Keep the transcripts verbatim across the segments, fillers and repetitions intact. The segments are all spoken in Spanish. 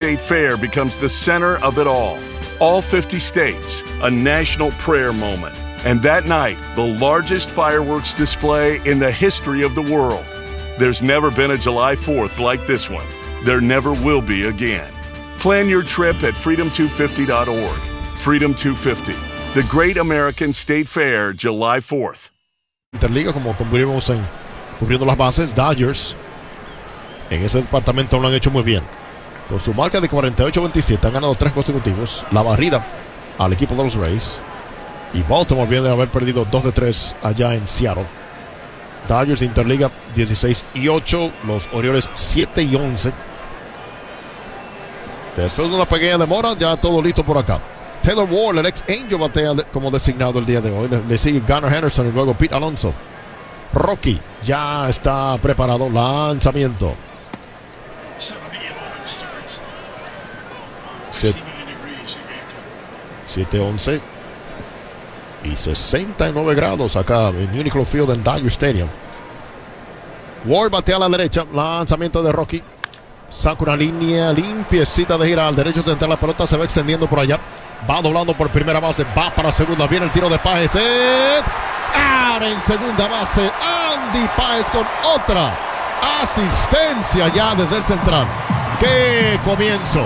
State Fair becomes the center of it all. All fifty states, a national prayer moment. And that night, the largest fireworks display in the history of the world. There's never been a July fourth like this one. There never will be again. Plan your trip at freedom two fifty dot org. Freedom two fifty, the Great American State Fair, July fourth. Interliga, como cubrimos en cubriendo las bases, Dodgers en ese departamento lo han hecho muy bien. Con su marca de cuarenta y ocho veintisiete han ganado tres consecutivos. La barrida al equipo de los Rays. Y Baltimore viene de haber perdido dos de tres allá en Seattle. Dodgers de Interliga dieciséis y ocho. Los Orioles siete y once. Después de una pequeña demora, ya todo listo por acá. Taylor Ward, el ex Angel, batea como designado el día de hoy. Le, le sigue Gunnar Henderson y luego Pete Alonso. Rocky ya está preparado. Lanzamiento. siete once y sesenta y nueve grados acá en Uniqlo Field en Dodger Stadium. Ward batea a la derecha. Lanzamiento de Rocky. Saca una línea limpiecita de gira al derecho central. La pelota se va extendiendo por allá. Va doblando por primera base. Va para segunda. Viene el tiro de Páez. Es out en segunda base. Andy Páez con otra asistencia ya desde el central. ¡Qué comienzo!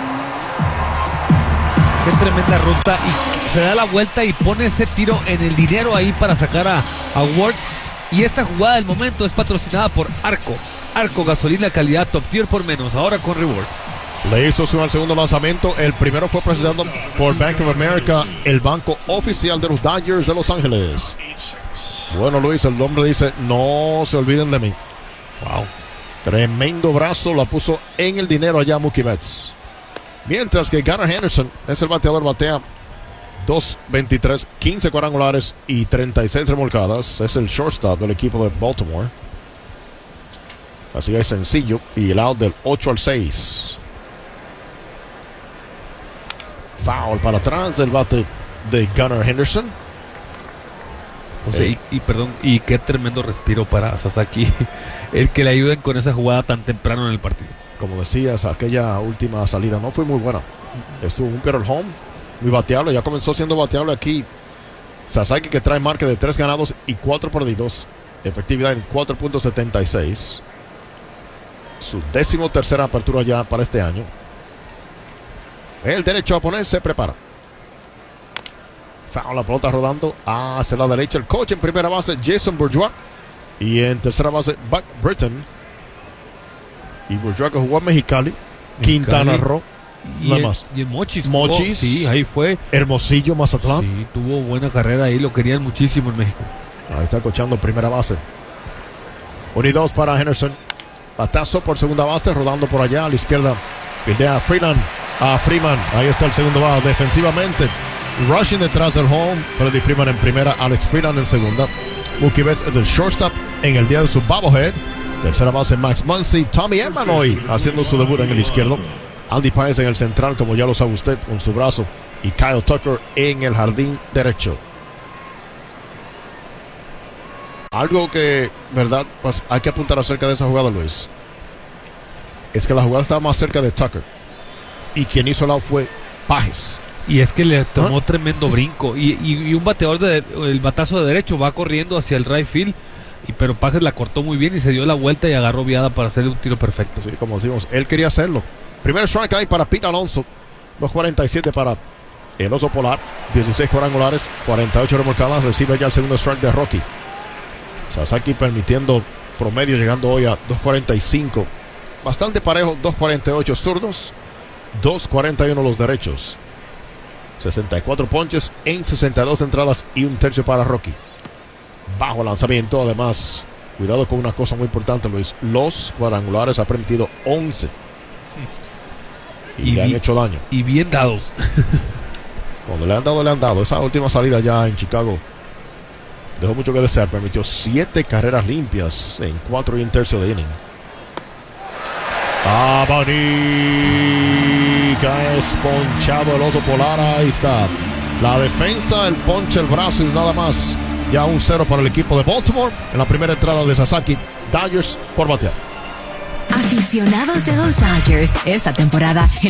Qué tremenda ruta, y se da la vuelta y pone ese tiro en el dinero ahí para sacar a, a Ward. Y esta jugada del momento es patrocinada por Arco. Arco, gasolina calidad top tier por menos, ahora con rewards. Le hizo su segundo lanzamiento. El primero fue presentado por Bank of America, el banco oficial de los Dodgers de Los Ángeles. Bueno, Luis, el hombre dice: no se olviden de mí. Wow. Tremendo brazo, la puso en el dinero allá Mookie Betts. Mientras que Gunnar Henderson es el bateador, batea dos veintitrés, quince cuadrangulares y treinta y seis remolcadas. Es el shortstop del equipo de Baltimore. Así es sencillo. Y el out del ocho al seis. Foul para atrás del bate de Gunnar Henderson. José, eh. y, y perdón, y qué tremendo respiro para Sasaki. El que le ayuden con esa jugada tan temprano en el partido. Como decías, aquella última salida no fue muy buena. Estuvo un Peter Home, muy bateable. Ya comenzó siendo bateable aquí Sasaki, que trae marca de tres ganados y cuatro perdidos. Efectividad en cuatro punto setenta y seis. Su décimo tercera apertura ya para este año. El derecho a poner se prepara. Foul, la pelota rodando hacia la derecha. El coach en primera base, Jason Bourgeois. Y en tercera base, Buck Britton. Y Bourgeois, que jugó en Mexicali, Quintana Roo, y, nada más. Y en Mochis. Mochis. Tuvo, sí, ahí fue. Hermosillo, Mazatlán. Sí, tuvo buena carrera ahí, lo querían muchísimo en México. Ahí está coachando primera base. uno y dos para Henderson. Batazo por segunda base, rodando por allá a la izquierda. Fildea a Freeland, a Freeman. Ahí está el segundo bajo. Defensivamente, rushing detrás del home. Freddie Freeman en primera, Alex Freeland en segunda. Mookie Betts es el shortstop en el día de su bobblehead. Tercera base, Max Muncy. Tommy Edman hoy haciendo su debut en el izquierdo. Andy Páez en el central, como ya lo sabe usted, con su brazo. Y Kyle Tucker en el jardín derecho. Algo que, verdad, pues hay que apuntar acerca de esa jugada, Luis. Es que la jugada estaba más cerca de Tucker. Y quien hizo el out fue Páez. Y es que le tomó ¿Ah? tremendo brinco. Y, y, y un bateador, de, el batazo de derecho, va corriendo hacia el right field. Y, pero Páez la cortó muy bien y se dio la vuelta y agarró viada para hacer un tiro perfecto. Sí, como decimos, él quería hacerlo. Primer strike ahí para Pete Alonso. dos cuarenta y siete para el oso polar. dieciséis cuadrangulares, cuarenta y ocho remolcadas. Recibe ya el segundo strike de Rocky. Sasaki permitiendo promedio, llegando hoy a dos cuarenta y cinco. Bastante parejo, dos cuarenta y ocho zurdos, dos cuarenta y uno los derechos. sesenta y cuatro ponches en sesenta y dos entradas y un tercio para Rocky. Bajo lanzamiento, además, cuidado con una cosa muy importante, Luis. Los cuadrangulares ha permitido once. Y, y le han hecho daño. Y bien dados. Cuando le han dado, le han dado. Esa última salida ya en Chicago dejó mucho que desear. Permitió siete carreras limpias en cuatro y un tercio de inning. Abanica es ponchado el oso polar. Ahí está. La defensa, el ponche, el brazo y nada más. Ya un cero para el equipo de Baltimore en la primera entrada de Sasaki. Dodgers por batear. Aficionados de los Dodgers, esta temporada